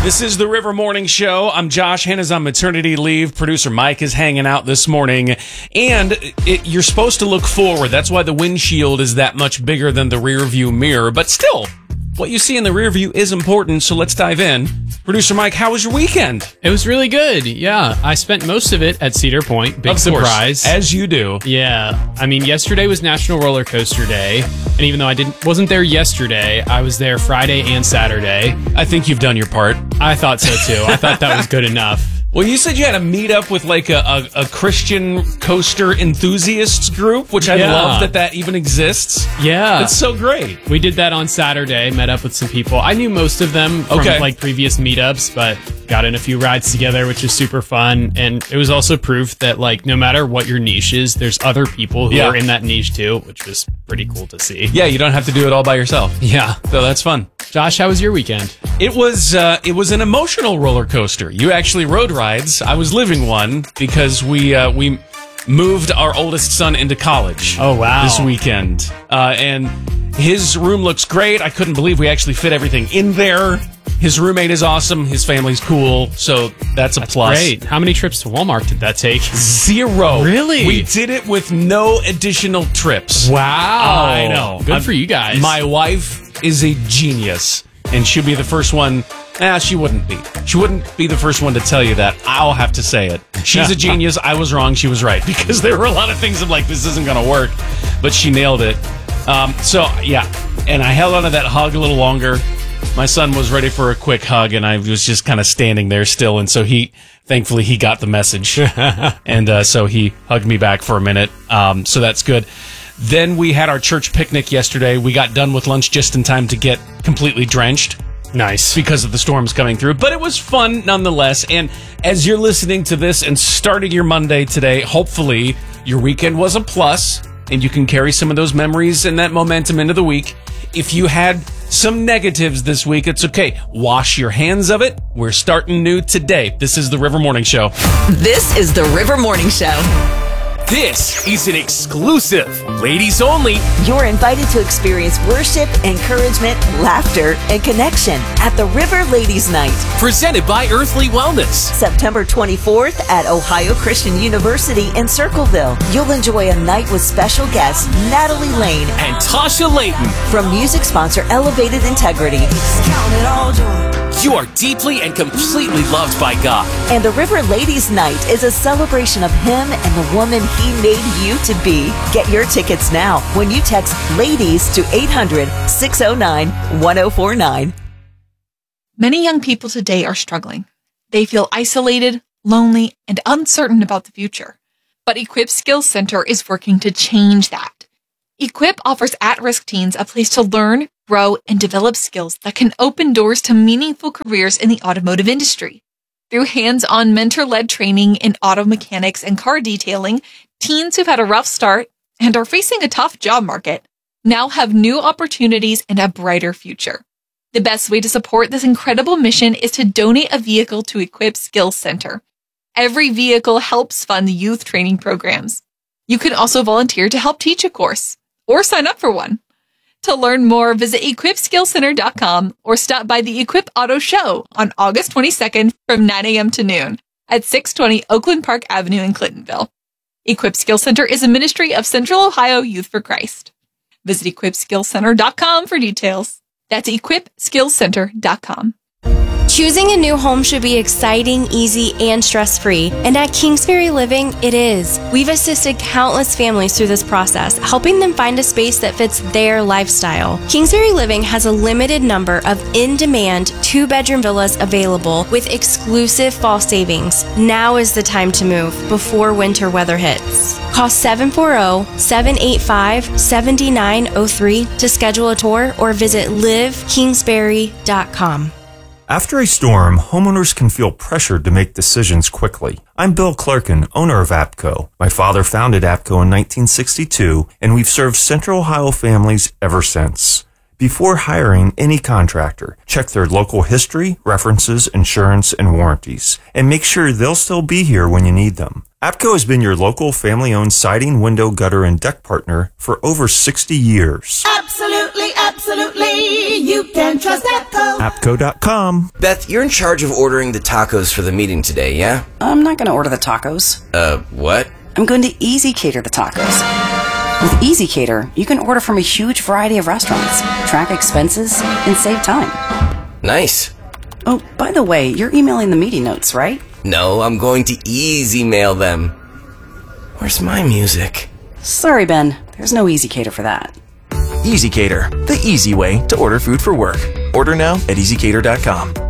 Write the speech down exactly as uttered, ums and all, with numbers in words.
This is the River Morning Show. I'm Josh. Hannah's on maternity leave. Producer Mike is hanging out this morning. And it, you're supposed to look forward. That's why the windshield is that much bigger than the rear view mirror. But still, what you see in the rear view is important, so let's dive in. Producer Mike, how was your weekend? It was really good, yeah. I spent most of it at Cedar Point. Big of surprise. Course, as you do. Yeah. I mean, yesterday was National Roller Coaster Day, and even though I didn't wasn't there yesterday, I was there Friday and Saturday. I think you've done your part. I thought so, too. I thought that was good enough. Well, you said you had a meetup with like a, a, a Christian coaster enthusiasts group, which I yeah. love that that even exists. Yeah. It's so great. We did that on Saturday, met up with some people. I knew most of them from okay. like previous meetups, but got in a few rides together, which is super fun. And it was also proof that like no matter what your niche is, there's other people who yeah. are in that niche too, which was pretty cool to see. Yeah, you don't have to do it all by yourself. Yeah. So that's fun. Josh, how was your weekend? It was uh, it was an emotional roller coaster. You actually rode rides. I was living one because we uh, we moved our oldest son into college. Oh, wow. This weekend. Uh, and his room looks great. I couldn't believe we actually fit everything in there. His roommate is awesome. His family's cool. So that's a that's plus. Great. How many trips to Walmart did that take? Zero. Really? We did it with no additional trips. Wow. I know. Good I'm, for you guys. My wife is a genius, and she'll be the first one. Nah, she wouldn't be. She wouldn't be the first one to tell you that. I'll have to say it. She's a genius. I was wrong. She was right. Because there were a lot of things I'm like, this isn't going to work. But she nailed it. Um, so, yeah. And I held on to that hug a little longer. My son was ready for a quick hug, and I was just kind of standing there still. And so he, thankfully, he got the message. and uh, so he hugged me back for a minute. Um, so that's good. Then we had our church picnic yesterday. We got done with lunch just in time to get completely drenched. Nice. Because of the storms coming through. But it was fun nonetheless. And as you're listening to this and starting your Monday today, hopefully your weekend was a plus and you can carry some of those memories and that momentum into the week. If you had some negatives this week, it's okay. Wash your hands of it. We're starting new today. This is the River Morning Show. This is the River Morning Show. This is an exclusive, ladies only. You're invited to experience worship, encouragement, laughter, and connection at the River Ladies Night. Presented by Earthly Wellness. September twenty-fourth at Ohio Christian University in Circleville. You'll enjoy a night with special guests Natalie Lane and Tasha Layton. From music sponsor Elevated Integrity. You are deeply and completely loved by God. And the River Ladies Night is a celebration of Him and the woman He made you to be. Get your tickets now when you text LADIES to eight hundred, six oh nine, one oh four nine. Many young people today are struggling. They feel isolated, lonely, and uncertain about the future. But Equip Skills Center is working to change that. Equip offers at-risk teens a place to learn, grow, and develop skills that can open doors to meaningful careers in the automotive industry. Through hands-on mentor-led training in auto mechanics and car detailing, teens who've had a rough start and are facing a tough job market now have new opportunities and a brighter future. The best way to support this incredible mission is to donate a vehicle to Equip Skills Center. Every vehicle helps fund youth training programs. You can also volunteer to help teach a course or sign up for one. To learn more, visit equip skills center dot com or stop by the Equip Auto Show on August twenty-second from nine a.m. to noon at six twenty Oakland Park Avenue in Clintonville. Equip Skills Center is a ministry of Central Ohio Youth for Christ. Visit equip skills center dot com for details. That's equip skills center dot com. Choosing a new home should be exciting, easy, and stress-free. And at Kingsbury Living, it is. We've assisted countless families through this process, helping them find a space that fits their lifestyle. Kingsbury Living has a limited number of in-demand two-bedroom villas available with exclusive fall savings. Now is the time to move before winter weather hits. Call seven four zero, seven eight five, seven nine zero three to schedule a tour or visit live kingsbury dot com. After a storm, homeowners can feel pressured to make decisions quickly. I'm Bill Clarkin, owner of APCO. My father founded APCO in nineteen sixty-two, and we've served Central Ohio families ever since. Before hiring any contractor, check their local history, references, insurance, and warranties, and make sure they'll still be here when you need them. APCO has been your local family-owned siding, window, gutter, and deck partner for over sixty years. Absolutely, absolutely. You can trust APCO. APCO dot com. Beth, you're in charge of ordering the tacos for the meeting today, yeah? I'm not going to order the tacos. Uh, what? I'm going to Easy Cater the tacos. With Easy Cater, you can order from a huge variety of restaurants, track expenses, and save time. Nice. Oh, by the way, you're emailing the meeting notes, right? No, I'm going to easy mail them. Where's my music? Sorry, Ben. There's no Easy Cater for that. Easy Cater, the easy way to order food for work. Order now at easy cater dot com.